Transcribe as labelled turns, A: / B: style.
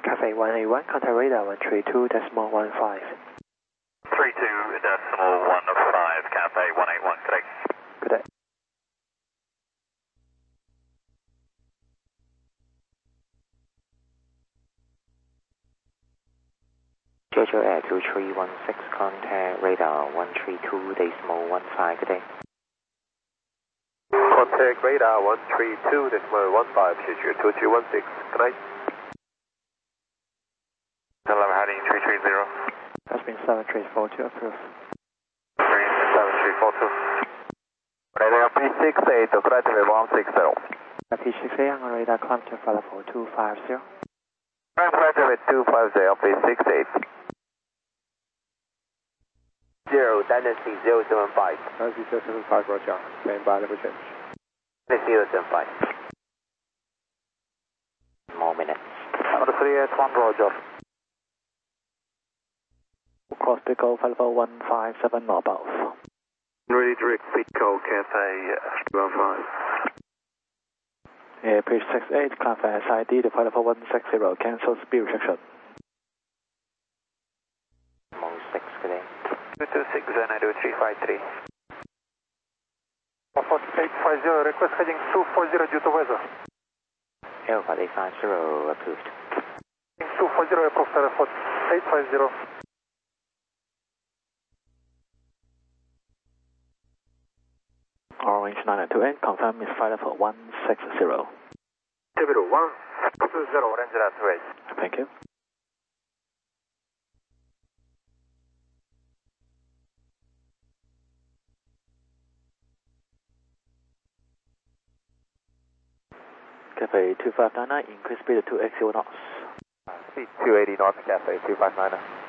A: Cafe 181, contact radar 132.15.
B: 32.15, Cafe 181, good day.
A: Good day. JoJo Air 2316, contact radar 132.15, good day.
C: Contact radar 132.15, Future 2316, good night.
B: Hello, heading 330.
A: Has been 7342 approved.
B: 7342.
C: Radar P68, correct with 160.
A: P68 on radar, climb to flight level 250.
C: Correct with 250, P68. 0, Dynasty 075.
D: Dynasty 075, roger. Stand by, level change.
C: Dynasty 075.
A: More minutes.
C: 381, roger.
A: Cross Pico, flight level 157 or above.
C: Ready direct Pico, Cafe 15.
A: Pitch 68, climb for SID to flight level 160, cancel speed restriction. 6, good day.
C: 226, Xanadu 353.
D: 4850, request heading 240 due to weather.
A: Alpha 850 approved.
D: 240 approved, airport 850.
A: Orange 928, confirm is flight level 160.
C: Tibiru 120, Orange last raise.
A: Thank you. Cafe 2599, increase speed to 280 knots.
C: Speed 280 north, Cafe 259.